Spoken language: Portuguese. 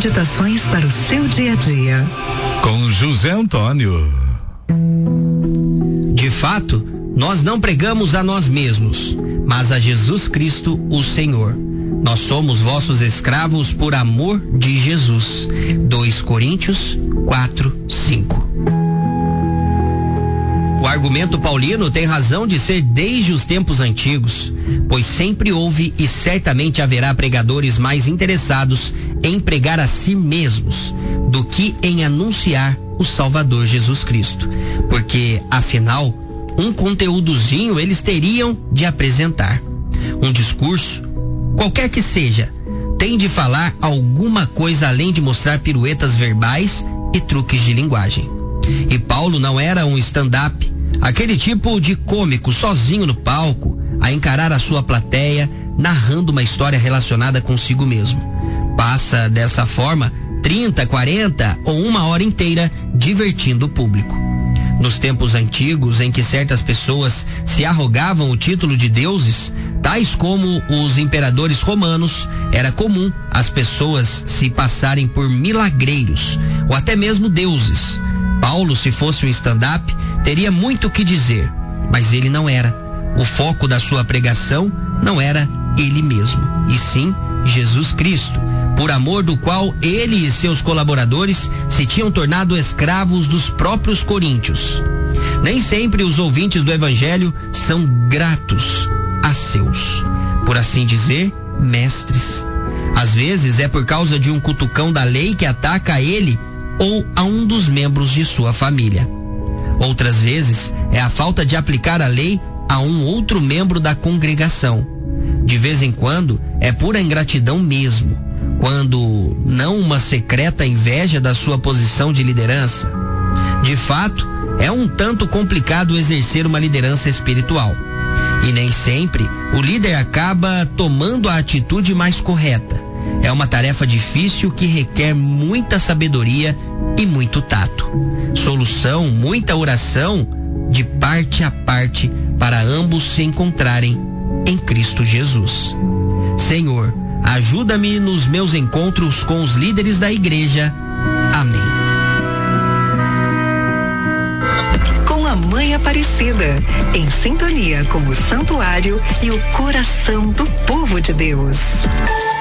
meditações para o seu dia a dia. Com José Antônio. De fato, nós não pregamos a nós mesmos, mas a Jesus Cristo, o Senhor. Nós somos vossos escravos por amor de Jesus. 2 Coríntios 4:5. O argumento paulino tem razão de ser desde os tempos antigos, pois sempre houve e certamente haverá pregadores mais interessados em pregar a si mesmos do que em anunciar o Salvador Jesus Cristo, porque, afinal, um conteúdozinho eles teriam de apresentar. Um discurso, qualquer que seja, tem de falar alguma coisa além de mostrar piruetas verbais e truques de linguagem. E Paulo não era um stand-up, aquele tipo de cômico sozinho no palco, a encarar a sua plateia, narrando uma história relacionada consigo mesmo. Passa dessa forma 30, 40 ou 1 hora inteira divertindo o público. Nos tempos antigos, em que certas pessoas se arrogavam o título de deuses, tais como os imperadores romanos, era comum as pessoas se passarem por milagreiros ou até mesmo deuses. Paulo, se fosse um stand-up, teria muito o que dizer, mas ele não era. O foco da sua pregação não era ele mesmo, e sim Jesus Cristo, por amor do qual ele e seus colaboradores se tinham tornado escravos dos próprios coríntios. Nem sempre os ouvintes do Evangelho são gratos a seus, por assim dizer, mestres. Às vezes é por causa de um cutucão da lei que ataca a ele ou a um dos membros de sua família. Outras vezes é a falta de aplicar a lei a um outro membro da congregação. De vez em quando é pura ingratidão mesmo, quando não uma secreta inveja da sua posição de liderança. De fato, é um tanto complicado exercer uma liderança espiritual. E nem sempre o líder acaba tomando a atitude mais correta. É uma tarefa difícil que requer muita sabedoria e muito tato. Solução, muita oração, de parte a parte, para ambos se encontrarem em Cristo Jesus. Senhor, ajuda-me nos meus encontros com os líderes da igreja. Amém. Com a Mãe Aparecida, em sintonia com o santuário e o coração do povo de Deus.